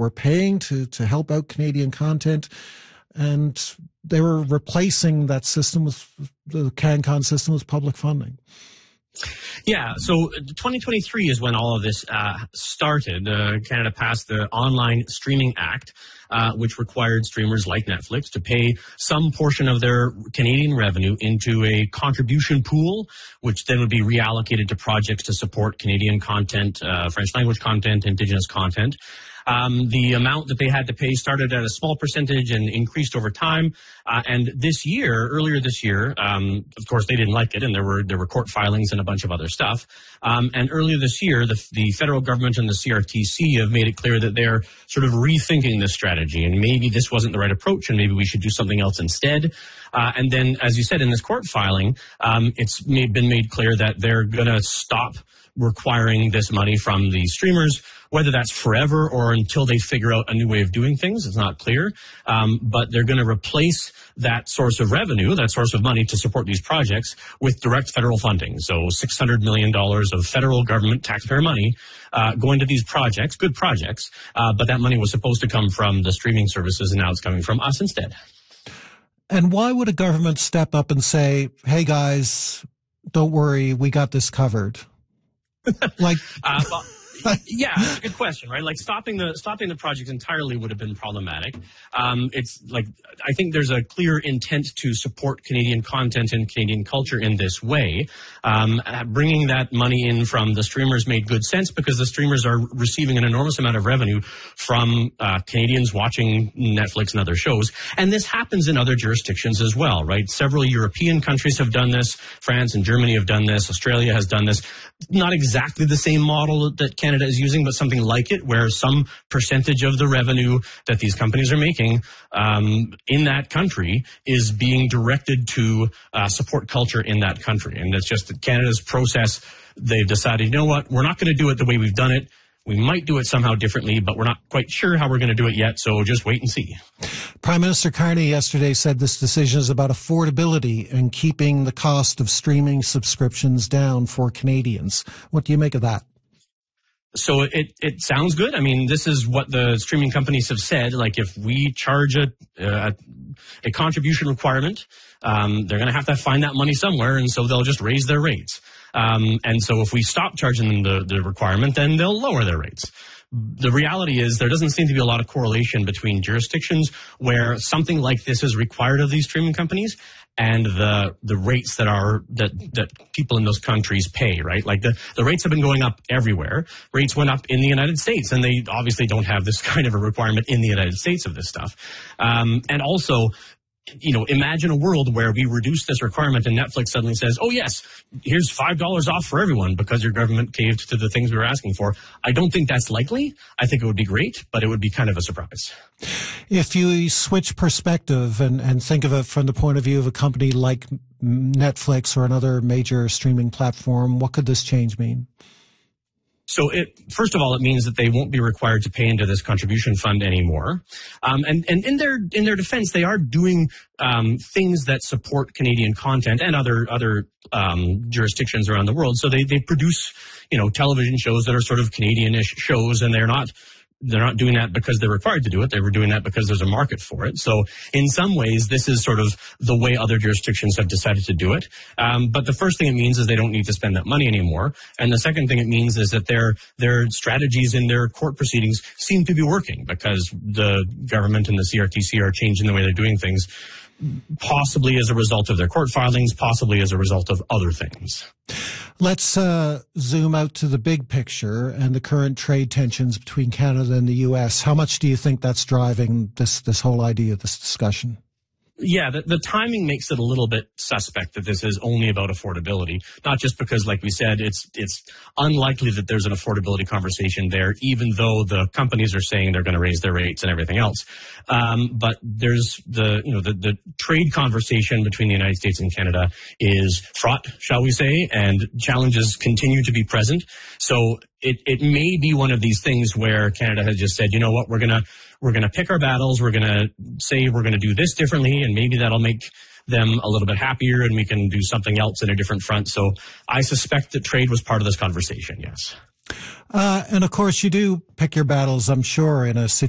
were paying to help out Canadian content, and they were replacing that system with the CanCon system with public funding. Yeah, so 2023 is when all of this started. Canada passed the Online Streaming Act, which required streamers like Netflix to pay some portion of their Canadian revenue into a contribution pool, which then would be reallocated to projects to support Canadian content, French language content, Indigenous content. The amount that they had to pay started at a small percentage and increased over time. And earlier this year, of course, they didn't like it, and there were court filings and a bunch of other stuff. And earlier this year, the federal government and the CRTC have made it clear that they're sort of rethinking this strategy, and maybe this wasn't the right approach, and maybe we should do something else instead. And then, as you said, in this court filing, it's been made clear that they're going to stop requiring this money from the streamers, whether that's forever or until they figure out a new way of doing things. It's not clear. But they're going to replace that source of revenue, that source of money to support these projects with direct federal funding. So $600 million of federal government taxpayer money going to these projects, good projects. But that money was supposed to come from the streaming services, and now it's coming from us instead. And why would a government step up and say, hey, guys, don't worry, we got this covered? Like, yeah, that's a good question, right? Like stopping the project entirely would have been problematic. It's like, I think there's a clear intent to support Canadian content and Canadian culture in this way. Bringing that money in from the streamers made good sense because the streamers are receiving an enormous amount of revenue from Canadians watching Netflix and other shows. And this happens in other jurisdictions as well, right? Several European countries have done this. France and Germany have done this. Australia has done this. Not exactly the same model that Canada is using, but something like it, where some percentage of the revenue that these companies are making in that country is being directed to support culture in that country. And it's just that Canada's process, they've decided, you know what, we're not going to do it the way we've done it. We might do it somehow differently, but we're not quite sure how we're going to do it yet, so just wait and see. Prime Minister Carney yesterday said this decision is about affordability and keeping the cost of streaming subscriptions down for Canadians. What do you make of that? So it sounds good. I mean, this is what the streaming companies have said. Like, if we charge a contribution requirement, they're going to have to find that money somewhere, and so they'll just raise their rates. And so if we stop charging them the requirement, then they'll lower their rates. The reality is there doesn't seem to be a lot of correlation between jurisdictions where something like this is required of these streaming companies and the rates that people in those countries pay, right? Like the rates have been going up everywhere. Rates went up in the United States, and they obviously don't have this kind of a requirement in the United States of this stuff. And also, you know, imagine a world where we reduce this requirement and Netflix suddenly says, oh, yes, here's $5 off for everyone because your government caved to the things we were asking for. I don't think that's likely. I think it would be great, but it would be kind of a surprise. If you switch perspective and think of it from the point of view of a company like Netflix or another major streaming platform, what could this change mean? So first of all, it means that they won't be required to pay into this contribution fund anymore. And in their defense, they are doing things that support Canadian content and other jurisdictions around the world. So they produce, you know, television shows that are sort of Canadian-ish shows, and they're not doing that because they're required to do it. They were doing that because there's a market for it. So in some ways, this is sort of the way other jurisdictions have decided to do it. But the first thing it means is they don't need to spend that money anymore. And the second thing it means is that their strategies in their court proceedings seem to be working because the government and the CRTC are changing the way they're doing things, possibly as a result of their court filings, possibly as a result of other things. Let's zoom out to the big picture and the current trade tensions between Canada and the U.S. How much do you think that's driving this whole idea, this discussion? Yeah, the timing makes it a little bit suspect that this is only about affordability, not just because, like we said, it's unlikely that there's an affordability conversation there, even though the companies are saying they're going to raise their rates and everything else. But there's the trade conversation between the United States and Canada is fraught, shall we say, and challenges continue to be present. So it may be one of these things where Canada has just said, you know what, we're going to pick our battles. We're going to say we're going to do this differently, and maybe that'll make them a little bit happier, and we can do something else in a different front. So I suspect that trade was part of this conversation, yes. And of course, you do pick your battles, I'm sure, in a situation